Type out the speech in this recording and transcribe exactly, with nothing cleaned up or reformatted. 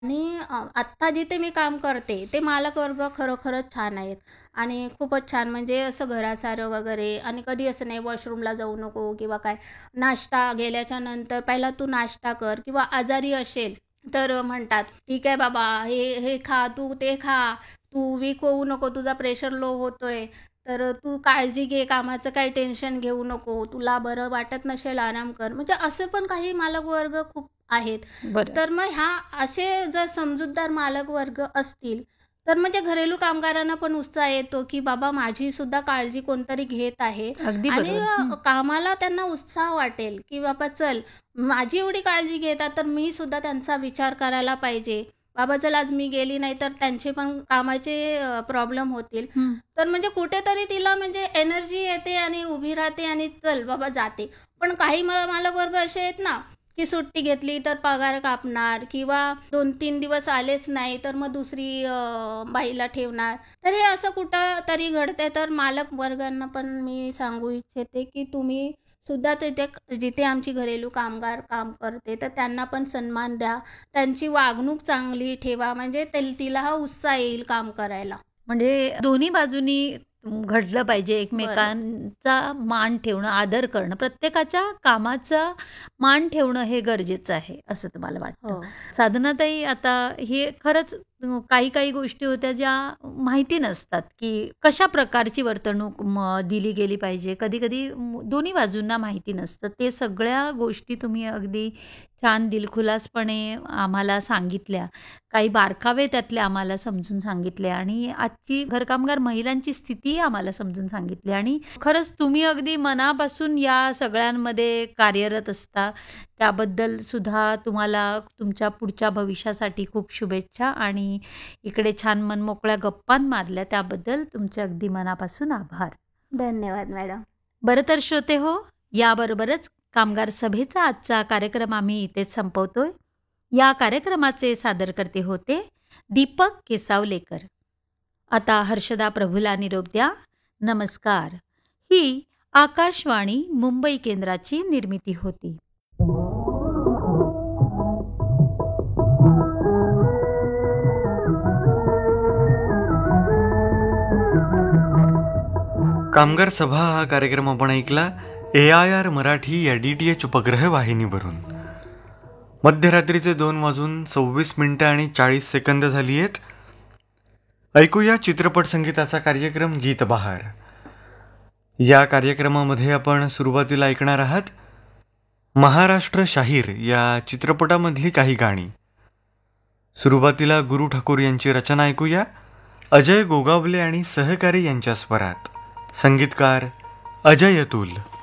आणि अ, आत्ता जिथे मी काम करते, ते मालक वर्ग खरोखरच छान आहेत आणि खूपच छान म्हणजे असं घरासारं वगैरे आणि कधी असं नाही वॉशरूमला जाऊ नको किंवा काय. नाश्ता गेल्याच्या नंतर पहिला तू नाश्ता कर किंवा आजारी असेल, तर म्हणतात, "ठीक आहे बाबा, हे हे खा, तू ते खा. तू वीक होऊ नको, तुझा प्रेशर लो होतोय, तर तू काळजी घे, कामाचं काही टेन्शन घेऊ नको. तुला बरं वाटत नसेल, आराम कर." म्हणजे असं पण काही मालक वर्ग खूप आहेत. बरं. तर मग ह्या असे जर समजूतदार मालक वर्ग असतील, तर म्हणजे घरेलू कामगारांना पण उत्साह येतो, की बाबा माझी सुद्धा काळजी कोणतरी घेत आहे अगदी आणि बरोबर. हं. अ, कामाला त्यांना उत्साह वाटेल, की बाबा चल माझी एवढी काळजी घेतात, तर मी सुद्धा त्यांचा विचार करायला पाहिजे. बाबा चल आज मी गेली नाही, तर त्यांचे पण कामाचे प्रॉब्लेम होतील. हं. तर म्हणजे कुठेतरी तिला म्हणजे एनर्जी येते आणि उभी राहते आणि चल बाबा जाते. पण काही मा मालक वर्ग असे आहेत ना, की सुट्टी घेतली तर पगार कापणार किंवा दोन तीन दिवस आलेच नाही, तर मग दुसरी अ, बाईला ठेवणार. तर हे असं कुठेतरी घडतंय. तर मालक वर्गांना पण मी सांगू इच्छिते, की तुम्ही सुद्धा तिथे जिथे आमची घरेलू कामगार काम करते, तर त्यांना पण सन्मान द्या. त्यांची वागणूक चांगली ठेवा, म्हणजे तेल तिला हा उत्साह येईल काम करायला. म्हणजे दोन्ही बाजूनी घडलं पाहिजे. बरोबर. एकमेकांचा मान ठेवणं, आदर करणं, प्रत्येकाच्या कामाचा मान ठेवणं हे गरजेचं आहे, असं तुम्हाला वाटतं. हो. साधनाताई, आता हे खरंच अ, काही-काही गोष्टी होत्या ज्या माहिती नसतात, की कशा प्रकारची वर्तणूक म दिली गेली पाहिजे. कधी-कधी म दोन्ही बाजूंना माहिती नसतं. ते सगळ्या गोष्टी तुम्ही अगदी छान दिलखुलासपणे आम्हाला सांगितल्या. काही बारकावे त्यातले आम्हाला समजून सांगितले आणि आजची घरकामगार महिलांची स्थितीही आम्हाला समजून सांगितली आणि खरंच तुम्ही अगदी मनापासून या सगळ्यांमध्ये कार्यरत असता. त्याबद्दल सुद्धा तुम्हाला तुमच्या पुढच्या भविष्यासाठी खूप शुभेच्छा आणि इकडे छान मनमोकळ्या गप्पा मारल्या त्याबद्दल तुमचे अगदी मनापासून आभार. धन्यवाद मॅडम. बरं तर श्रोतेहो, याबरोबरच कामगार सभेचा आजचा कार्यक्रम आम्ही इथेच संपवतोय. या कार्यक्रमाचे सादरकर्ते होते दीपक केसावलेकर. आता हर्षदा प्रभूला निरोप द्या. नमस्कार. ही आकाशवाणी मुंबई केंद्राची निर्मिती होती. कामगार सभा हा कार्यक्रम आपण ऐकला ए आय आर मराठी या डी टी एच उपग्रह वाहिनीवरून. मध्यरात्रीचे दोन वाजून सव्वीस मिनिटं आणि चाळीस सेकंद झाली आहेत. ऐकूया चित्रपट संगीताचा कार्यक्रम गीत बहार. या कार्यक्रमामध्ये आपण सुरुवातीला ऐकणार आहात महाराष्ट्र शाहीर या चित्रपटामधली काही गाणी. सुरुवातीला गुरु ठाकूर यांची रचना ऐकूया अजय गोगावले आणि सहकारी यांच्या स्वरात. संगीतकार अजय अतुल.